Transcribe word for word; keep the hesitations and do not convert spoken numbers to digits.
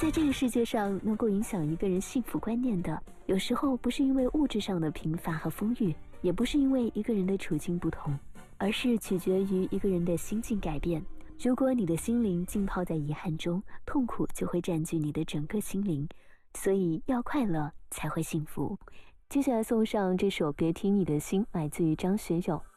在这个世界上，能够影响一个人幸福观念的，有时候不是因为物质上的贫乏和丰裕，也不是因为一个人的处境不同，而是取决于一个人的心境改变。如果你的心灵浸泡在遗憾中，痛苦就会占据你的整个心灵，所以要快乐才会幸福。接下来送上这首《别提你的心》，来自于张学友。